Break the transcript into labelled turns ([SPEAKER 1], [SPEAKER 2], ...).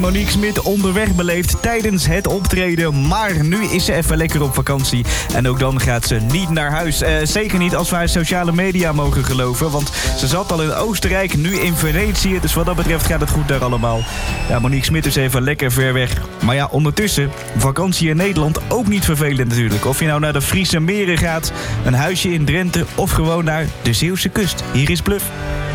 [SPEAKER 1] Monique Smit onderweg beleefd tijdens het optreden. Maar nu is ze even lekker op vakantie. En ook dan gaat ze niet naar huis. Zeker niet als we haar sociale media mogen geloven. Want ze zat al in Oostenrijk, nu in Venetië. Dus wat dat betreft gaat het goed daar allemaal. Ja, Monique Smit is even lekker ver weg. Maar ja, ondertussen, vakantie in Nederland ook niet vervelend natuurlijk. Of je nou naar de Friese meren gaat, een huisje in Drenthe of gewoon naar de Zeeuwse kust. Hier is Bluff.